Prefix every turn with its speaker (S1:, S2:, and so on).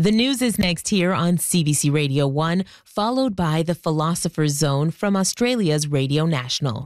S1: The news is next here on CBC Radio 1, followed by the Philosopher's Zone from Australia's Radio National.